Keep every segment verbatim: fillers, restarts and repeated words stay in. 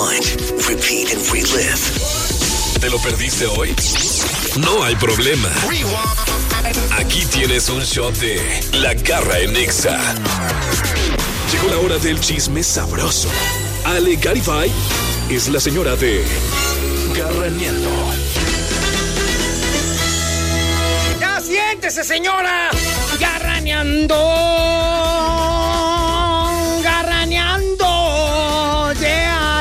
Rewind, repeat and relive. ¿Te lo perdiste hoy? No hay problema. Aquí tienes un shot de La Garra en Nexa. Llegó la hora del chisme sabroso. Ale Garifay es la señora de Garraneando. ¡Ya siéntese, señora! ¡Garraneando! ¡Garraneando! ¡Yeah,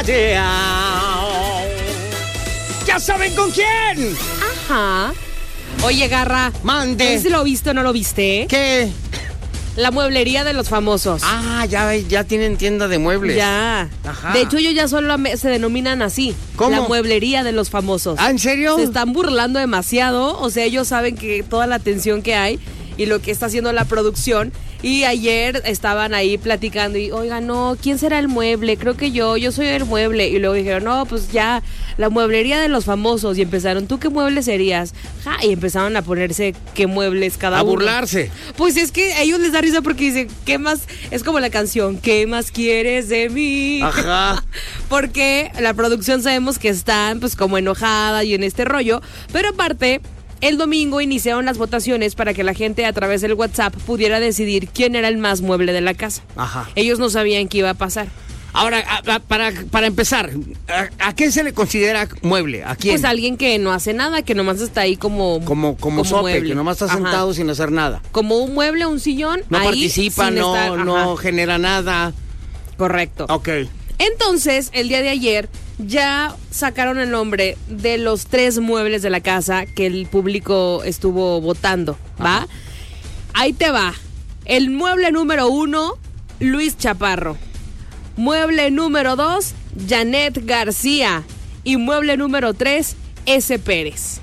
yeah! ¿Ya saben con quién? Ajá. Oye, Garra. Mande. No sé si lo viste o no lo viste. ¿Qué? La mueblería de los famosos. Ah, ya, ya tienen tienda de muebles. Ya. Ajá. De hecho, ellos ya solo se denominan así. ¿Cómo? La mueblería de los famosos. ¿Ah, en serio? Se están burlando demasiado. O sea, ellos saben que toda la atención que hay y lo que está haciendo la producción. Y ayer estaban ahí platicando y, oiga, no, ¿quién será el mueble? Creo que yo, yo soy el mueble. Y luego dijeron, no, pues ya, la mueblería de los famosos. Y empezaron, ¿tú qué mueble serías? Ja, y empezaron a ponerse qué muebles cada a uno. A burlarse. Pues es que a ellos les da risa porque dicen, ¿qué más? Es como la canción, ¿qué más quieres de mí? Ajá. Porque la producción sabemos que están pues como enojada y en este rollo. Pero aparte, el domingo iniciaron las votaciones para que la gente a través del WhatsApp pudiera decidir quién era el más mueble de la casa. Ajá. Ellos no sabían qué iba a pasar. Ahora, a, a, para, para empezar, ¿a, ¿a quién se le considera mueble? ¿A quién? Pues alguien que no hace nada, que nomás está ahí como Como, como, como sope, mueble. Que nomás está Ajá. sentado sin hacer nada. Como un mueble, un sillón. No ahí, participa, no, estar, no genera nada. Correcto. Ok. Entonces, el día de ayer ya sacaron el nombre de los tres muebles de la casa que el público estuvo votando, ¿va? Ajá. Ahí te va. El mueble número uno, Luis Chaparro. Mueble número dos, Janet García. Y mueble número tres, S. Pérez.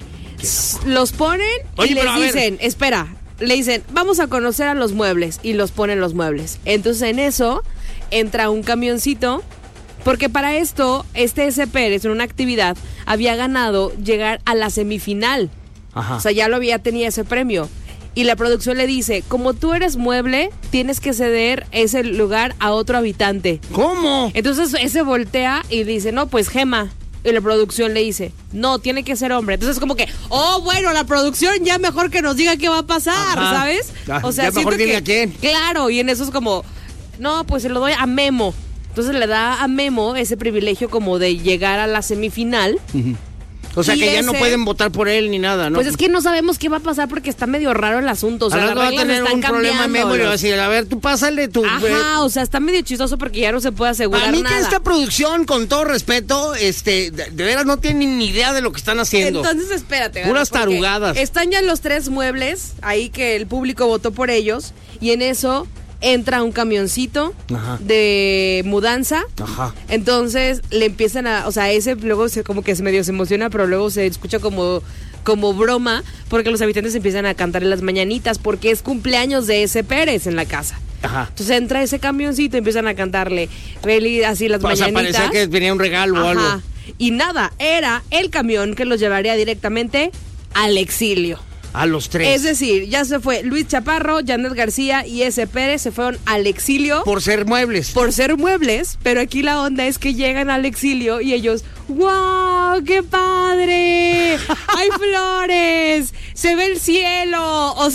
Los ponen Oye, y les pero dicen, espera, le dicen, vamos a conocer a los muebles. Y los ponen los muebles. Entonces en eso entra un camioncito. Porque para esto, este S. Pérez, en una actividad, había ganado llegar a la semifinal. Ajá. O sea, ya lo había, tenía ese premio. Y la producción le dice, como tú eres mueble, tienes que ceder ese lugar a otro habitante. ¿Cómo? Entonces, ese voltea y dice, no, pues Gema. Y la producción le dice, no, tiene que ser hombre. Entonces, como que, oh, bueno, la producción ya mejor que nos diga qué va a pasar, Ajá. ¿sabes? O sea, ya mejor dile a quién. Claro, y en eso es como, no, pues se lo doy a Memo. Entonces le da a Memo ese privilegio como de llegar a la semifinal. Uh-huh. O sea, y que ya ese, no pueden votar por él ni nada, ¿no? Pues es que no sabemos qué va a pasar porque está medio raro el asunto. O sea, las va a tener un problema Memo y le va a decir, a ver, tú pásale tu... Ajá, eh. o sea, está medio chistoso porque ya no se puede asegurar Para mí nada. que esta producción, con todo respeto, este, de, de veras no tienen ni idea de lo que están haciendo. Entonces, espérate. Puras tarugadas. Están ya los tres muebles ahí que el público votó por ellos y en eso entra un camioncito Ajá. de mudanza. Ajá. Entonces le empiezan a, o sea, ese luego se como que se medio se emociona, pero luego se escucha como como broma porque los habitantes empiezan a cantar en las mañanitas porque es cumpleaños de S. Pérez en la casa. Ajá. Entonces entra ese camioncito y empiezan a cantarle feliz así las o sea, mañanitas. Parecía que venía un regalo o algo. Y nada, era el camión que los llevaría directamente al exilio. A los tres. Es decir, ya se fue Luis Chaparro, Janet García y S. Pérez, se fueron al exilio. Por ser muebles. Por ser muebles, pero aquí la onda es que llegan al exilio y ellos, ¡wow! ¡Qué padre! ¡Hay flores! ¡Se ve el cielo! O sea,